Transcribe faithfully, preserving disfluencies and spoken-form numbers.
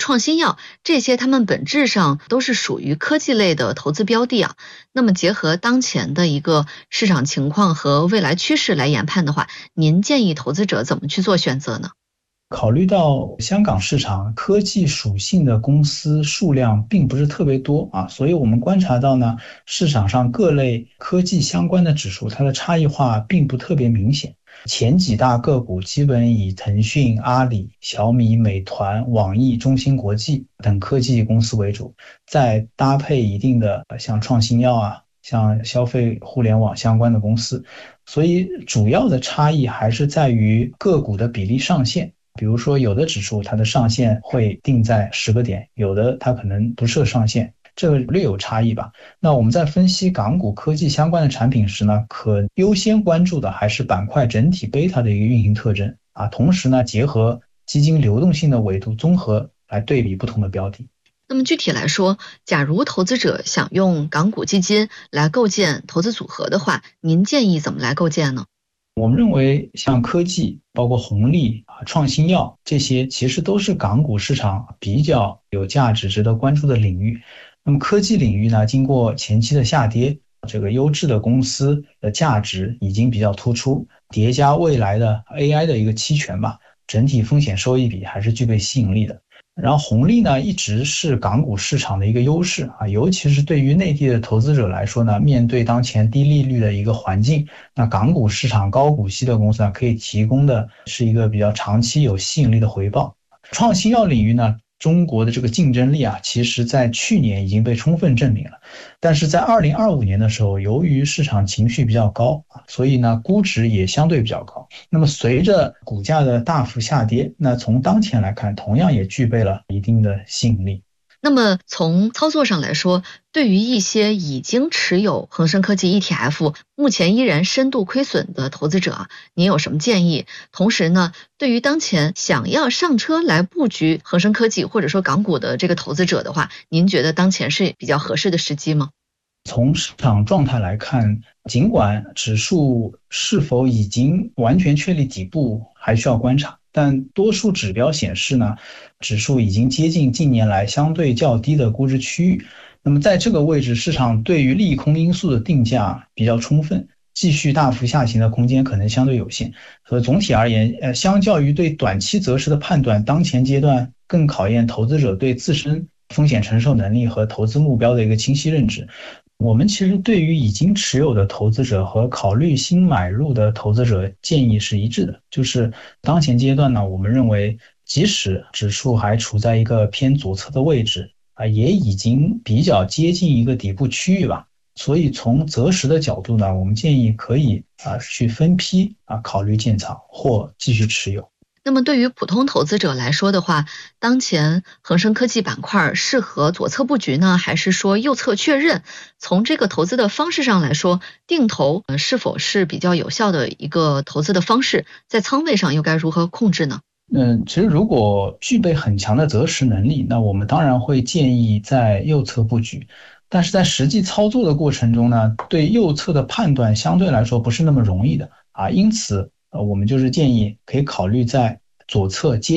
创新药，这些它们本质上都是属于科技类的投资标的啊。那么结合当前的一个市场情况和未来趋势来研判的话，您建议投资者怎么去做选择呢？ 考虑到香港市场科技属性的公司数量并不是特别多啊，所以我们观察到呢，市场上各类科技相关的指数，它的差异化并不特别明显。前几大个股基本以腾讯、阿里、小米、美团、网易、中芯国际等科技公司为主，再搭配一定的像创新药啊、像消费互联网相关的公司，所以主要的差异还是在于个股的比例上限。比如说有的指数它的上限会定在十个点，有的它可能不设上限，这个略有差异吧。那我们在分析港股科技相关的产品时呢，可优先关注的还是板块整体贝塔的一个运行特征啊，同时呢，结合基金流动性的维度综合来对比不同的标的。 那么具体来说，假如投资者想用港股基金来构建投资组合的话，您建议怎么来构建呢？ 我们认为像科技包括红利啊、创新药这些其实都是港股市场比较有价值值得关注的领域。那么科技领域呢，经过前期的下跌，这个优质的公司的价值已经比较突出，叠加未来的 A I 的一个期权吧，整体风险收益比还是具备吸引力的。然后红利呢，一直是港股市场的一个优势啊，尤其是对于内地的投资者来说呢，面对当前低利率的一个环境，那港股市场高股息的公司呢，可以提供的是一个比较长期有吸引力的回报。创新药领域呢，中国的这个竞争力啊，其实在去年已经被充分证明了，但是在二零二五年的时候，由于市场情绪比较高，所以呢，估值也相对比较高。那么随着股价的大幅下跌，那从当前来看，同样也具备了一定的吸引力。 那么从操作上来说，对于一些已经持有恒生科技 E T F， 目前依然深度亏损的投资者啊，您有什么建议？同时呢，对于当前想要上车来布局恒生科技或者说港股的这个投资者的话，您觉得当前是比较合适的时机吗？ 从市场状态来看，尽管指数是否已经完全确立底部还需要观察，但多数指标显示呢，指数已经接近近年来相对较低的估值区域。那么在这个位置，市场对于利空因素的定价比较充分，继续大幅下行的空间可能相对有限。所以总体而言，呃，相较于对短期择时的判断，当前阶段更考验投资者对自身风险承受能力和投资目标的一个清晰认知。我们其实对于已经持有的投资者和考虑新买入的投资者建议是一致的，就是当前阶段呢，我们认为即使指数还处在一个偏左侧的位置啊，也已经比较接近一个底部区域吧。所以从择时的角度呢，我们建议可以啊去分批啊考虑建仓或继续持有。 那么对于普通投资者来说的话，当前恒生科技板块适合左侧布局呢，还是说右侧确认？从这个投资的方式上来说，定投呃是否是比较有效的一个投资的方式？在仓位上又该如何控制呢？ 嗯，其实如果具备很强的择时能力，那我们当然会建议在右侧布局。但是在实际操作的过程中呢，对右侧的判断相对来说不是那么容易的啊，因此呃，我们就是建议可以考虑在左侧接